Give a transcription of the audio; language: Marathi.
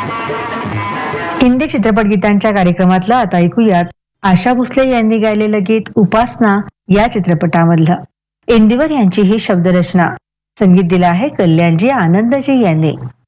हिंदी चित्रपट गीतांच्या कार्यक्रमातलं आता ऐकूयात आशा भोसले यांनी गायलेलं गीत उपासना या चित्रपटामधलं. इंदिवर यांची ही शब्दरचना, संगीत दिलं आहे कल्याणजी आनंदजी यांनी.